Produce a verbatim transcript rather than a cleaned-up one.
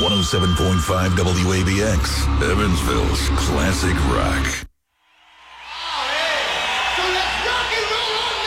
one oh seven point five W A B X, Evansville's classic rock. So let's rock and roll on